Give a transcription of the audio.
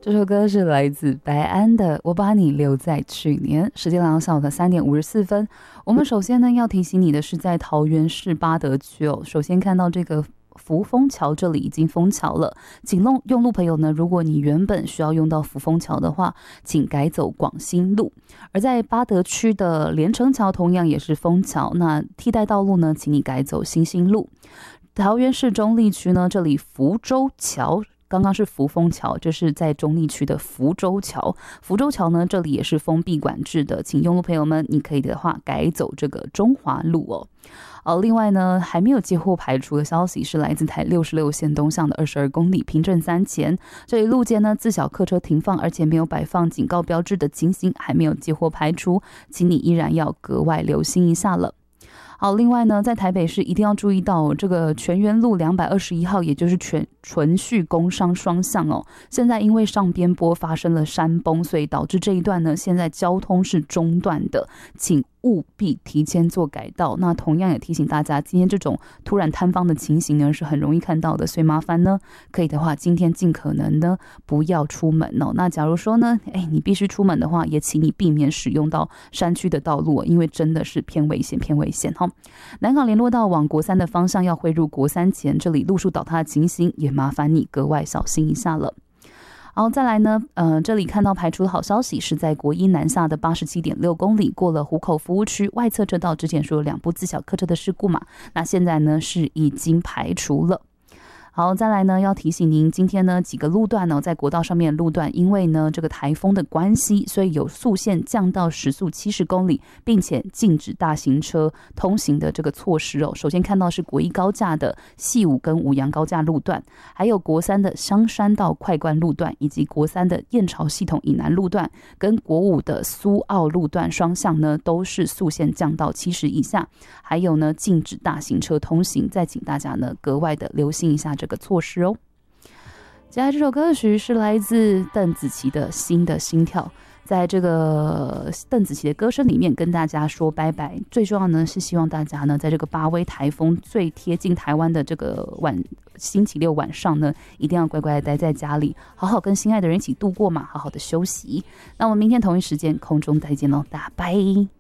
这首歌是来自白安的《我把你留在去年》。时间来到下午的3点54分。我们首先呢要提醒你的是，在桃园市八德区哦，首先看到这个福丰桥这里已经封桥了，请用路朋友呢，如果你原本需要用到福丰桥的话，请改走广新路。而在八德区的连城桥同样也是封桥，那替代道路呢，请你改走新兴路。桃园市中坜区呢，这里福州桥。刚刚是福丰桥，这是在中坜区的福州桥。福州桥呢，这里也是封闭管制的，请用路朋友们，你可以的话改走这个中华路哦。另外呢，还没有接获排除的消息是来自台66线东向的22公里平镇3前，这里路肩呢自小客车停放，而且没有摆放警告标志的情形还没有接获排除，请你依然要格外留心一下了。好，另外呢，在台北市一定要注意到这个全园路221号，也就是纯蓄工商双向哦。现在因为上边坡发生了山崩，所以导致这一段呢，现在交通是中断的，请务必提前做改道。那同样也提醒大家，今天这种突然坍方的情形呢，是很容易看到的，所以麻烦呢，可以的话，今天尽可能呢不要出门哦。那假如说呢，你必须出门的话，也请你避免使用到山区的道路，因为真的是偏危险哈。南港联络道往国三的方向要汇入国三前，这里路树倒塌的情形，也麻烦你格外小心一下了。好，再来呢，这里看到排除的好消息是在国一南下的87.6公里，过了湖口服务区外侧车道，之前说有2部自小客车的事故嘛，那现在呢是已经排除了。好，再来呢，要提醒您，今天呢几个路段呢，在国道上面的路段，因为呢这个台风的关系，所以有速限降到时速70公里，并且禁止大型车通行的这个措施哦。首先看到是国一高架的细武跟五杨高架路段，还有国三的香山到快关路段，以及国三的燕巢系统以南路段，跟国五的苏澳路段双向呢，都是速限降到70以下，还有呢禁止大型车通行，再请大家呢格外的留心一下这个措施哦。接下来这首歌曲是来自邓紫棋的《新的心跳》，在这个邓紫棋的歌声里面跟大家说拜拜。最重要呢是希望大家呢在这个巴威台风最贴近台湾的这个星期六晚上呢，一定要乖乖的待在家里，好好跟心爱的人一起度过嘛，好好的休息。那我们明天同一时间空中再见喽，大家拜。